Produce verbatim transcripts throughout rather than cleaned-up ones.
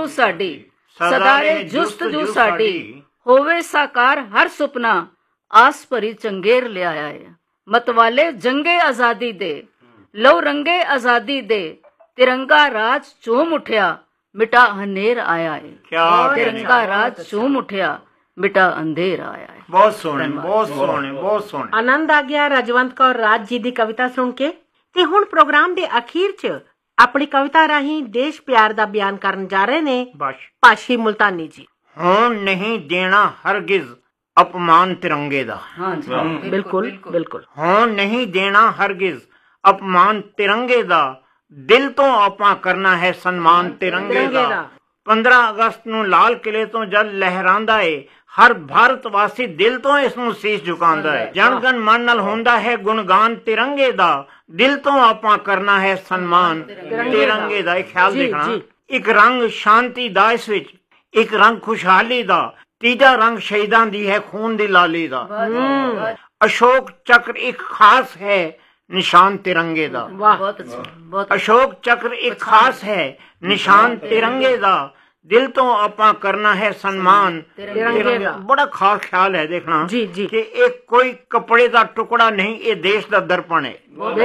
ਸਾਡੀ, ਸਦਾ ਰਹੇ ਜੁਸਤਜੂ ਸਾਡੀ, ਹੋਵੇ ਸਾਕਾਰ ਹਰ ਸੁਪਨਾ, ਆਸ ਭਰੀ ਚੰਗੇਰ ਲਿਆਇਆ ਏ। ਮਤਵਾਲੇ ਜੰਗੇ ਆਜ਼ਾਦੀ ਦੇ, ਲਓ ਰੰਗੇ ਆਜ਼ਾਦੀ ਦੇ, ਤਿਰੰਗਾ ਰਾਜ ਚੂਮ ਉੱਠਿਆ, ਮਿਟਾ ਹਨੇਰ ਆਇਆ ਏ। ਤਿਰੰਗਾ ਰਾਜ ਚੂਮ ਉੱਠਿਆ, ਮਿਟਾ ਅੰਧੇਰ ਆਇਆ ਏ। ਬਹੁਤ ਸੋਹਣੇ, ਬਹੁਤ ਸੋਹਣੇ, ਬਹੁਤ ਸੋਹਣੇ। ਆਨੰਦ ਆ ਗਿਆ ਰਜਵੰਤ ਕੌਰ ਰਾਜ ਜੀ ਦੀ ਕਵਿਤਾ ਸੁਣ ਕੇ। ਤੇ ਹੁਣ ਪ੍ਰੋਗਰਾਮ ਦੇ ਅਖੀਰ ਚ ਆਪਣੀ ਕਵਿਤਾ ਰਾਹੀਂ ਦੇਸ਼ ਪਿਆਰ ਦਾ ਬਿਆਨ ਕਰਨ ਜਾ ਰਹੇ ਨੇ ਪਾਸ਼ੀ ਮੁਲਤਾਨੀ ਜੀ। ਹੁਣ ਨਹੀਂ ਦੇਣਾ ਹਰਗਿਜ਼ ਅਪਮਾਨ ਤਿਰੰਗੇ ਦਾ। ਬਿਲਕੁਲ ਬਿਲकुल। ਹੁਣ ਨਹੀਂ ਦੇਣਾ ਹਰਗਿਜ਼ ਅਪਮਾਨ ਤਿਰੰਗੇ ਦਾ, ਦਿਲ ਤੋਂ ਆਪਾਂ ਕਰਨਾ ਹੈ ਸਨਮਾਨ ਤਿਰੰਗੇ ਦਾ। ਪੰਦਰਾਂ ਅਗਸਤ ਨੂੰ ਲਾਲ ਕਿਲੇ ਤੋਂ ਜਦ ਲਹਿਰਾਂਦਾ ਏ, ਹਰ ਭਾਰਤ ਵਾਸੀ ਦਿਲ ਤੋਂ ਇਸ ਨੂੰ ਸੀਸ ਝੁਕਾਉਂਦਾ ਹੈ। ਜਨ ਗਣ ਮਨ ਨਾਲ ਹੁੰਦਾ ਹੈ ਗੁਣਗਾਨ ਤਿਰੰਗੇ ਦਾ, ਦਿਲ ਤੋਂ ਆਪਾਂ ਕਰਨਾ ਹੈ ਸਨਮਾਨ ਤਿਰੰਗੇ ਦਾ। ਇਹ ਖਿਆਲ ਦੇਖਣਾ, ਇੱਕ ਰੰਗ ਸ਼ਾਂਤੀ ਦਾ ਇਸ ਵਿੱਚ, ਇੱਕ ਰੰਗ ਖੁਸ਼ਹਾਲੀ ਦਾ, ਤੀਜਾ ਰੰਗ ਸ਼ਹੀਦਾਂ ਦੀ ਹੈ ਖੂਨ ਦੀ ਲਾਲੀ ਦਾ। ਅਸ਼ੋਕ ਚੱਕਰ ਇੱਕ ਖਾਸ ਹੈ ਨਿਸ਼ਾਨ ਤਿਰੰਗੇ ਦਾ। ਅਸ਼ੋਕ ਚੱਕਰ ਇੱਕ ਖਾਸ ਹੈ ਨਿਸ਼ਾਨ ਤਿਰੰਗੇ ਦਾ, ਦਿਲ ਤੋਂ ਆਪਾਂ ਕਰਨਾ ਹੈ ਸਨਮਾਨ ਤਿਰੰਗੇ ਦਾ। ਬੜਾ ਖਾਸ ਖਿਆਲ ਹੈ ਦੇਖਣਾ ਕਿ ਇਹ ਕੋਈ ਕੱਪੜੇ ਦਾ ਟੁਕੜਾ ਨਹੀਂ, ਇਹ ਦੇਸ਼ ਦਾ ਦਰਪਣ ਹੈ।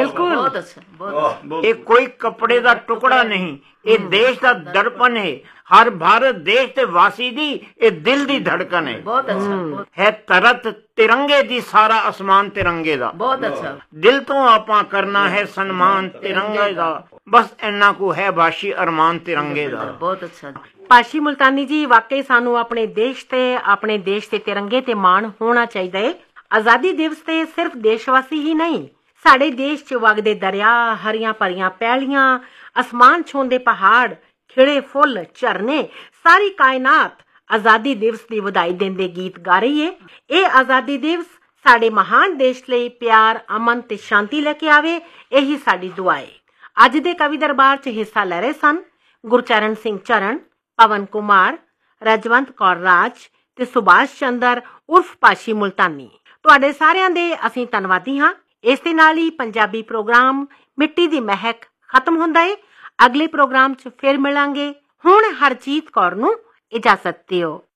ਇਹ ਕੋਈ ਕੱਪੜੇ ਦਾ ਟੁਕੜਾ ਨਹੀਂ, ਇਹ ਦੇਸ਼ ਦਾ ਦਰਪਣ ਹੈ। ਹਰ ਭਾਰਤ ਦੇਸ਼ ਦੇ ਵਾਸੀ ਦੀ ਇਹ ਦਿਲ ਦੀ ਧੜਕਨ ਹੈ। ਹੈ ਤਰਤ ਤਿਰੰਗੇ ਦੀ, ਸਾਰਾ ਅਸਮਾਨ ਤਿਰੰਗੇ ਦਾ। ਦਿਲ ਤੋਂ ਆਪਾਂ ਕਰਨਾ ਹੈ ਸਨਮਾਨ ਤਿਰੰਗੇ ਦਾ, ਬਸ ਇੰਨਾ ਕੁ ਹੈ ਬਾਸ਼ੀ ਅਰਮਾਨ ਤਿਰੰਗੇ ਦਾ। ਬਹੁਤ ਅੱਛਾ ਪਾਸ਼ੀ ਮੁਲਤਾਨੀ ਜੀ, ਵਾਕਈ ਸਾਨੂੰ ਆਪਣੇ ਦੇਸ਼ ਤੇ ਆਪਣੇ ਦੇਸ਼ ਦੇ ਤਿਰੰਗੇ ਤੇ ਮਾਣ ਹੋਣਾ ਚਾਹੀਦਾ ਹੈ। ਆਜ਼ਾਦੀ ਦਿਵਸ ਤੇ ਸਿਰਫ ਦੇਸ਼ਵਾਸੀ ਹੀ ਨਹੀਂ, ਸਾਡੇ ਦੇਸ਼ ਚ ਵਗਦੇ ਦਰਿਆ, ਹਰੀਆਂ ਭਰੀਆਂ ਪੈਲੀਆਂ, ਅਸਮਾਨ ਛੂੰਦੇ ਪਹਾੜ, ਖਿੜੇ ਫੁੱਲ, ਝਰਨੇ, ਸਾਰੀ ਕਾਇਨਾਤ ਆਜ਼ਾਦੀ ਦਿਵਸ ਦੀ ਵਧਾਈ ਦਿੰਦੇ ਗੀਤ ਗਾ ਰਹੀ ਏ। ਇਹ ਆਜ਼ਾਦੀ ਦਿਵਸ ਸਾਡੇ ਮਹਾਨ ਦੇਸ਼ ਲਈ ਪਿਆਰ, ਅਮਨ ਤੇ ਸ਼ਾਂਤੀ ਲੈ ਕੇ ਆਵੇ, ਇਹੀ ਸਾਡੀ ਦੁਆ ਏ। ਅੱਜ ਦੇ ਕਵੀ ਦਰਬਾਰ ਚ ਹਿੱਸਾ ਲੈ ਰਹੇ ਸਨ ਗੁਰਚਰਨ ਸਿੰਘ ਚਰਨ, ਪਵਨ ਕੁਮਾਰ, ਰਜਵੰਤ ਕੌਰ ਰਾਜ ਤੇ ਸੁਭਾਸ਼ ਚੰਦਰ ਉਰਫ ਪਾਸ਼ੀ ਮੁਲਤਾਨੀ। ਤੁਹਾਡੇ ਸਾਰਿਆਂ ਦੇ ਅਸੀਂ ਧੰਨਵਾਦੀ ਹਾਂ। ਇਸ ਦੇ ਨਾਲ ਹੀ ਪੰਜਾਬੀ ਪ੍ਰੋਗਰਾਮ ਮਿੱਟੀ ਦੀ ਮਹਿਕ ਖਤਮ ਹੁੰਦਾ ਏ। ਅਗਲੇ ਪ੍ਰੋਗਰਾਮ ਚ ਫਿਰ ਮਿਲਾਂਗੇ। ਹੁਣ ਹਰਜੀਤ ਕੌਰ ਨੂੰ ਇਜਾਜ਼ਤ ਦਿਓ।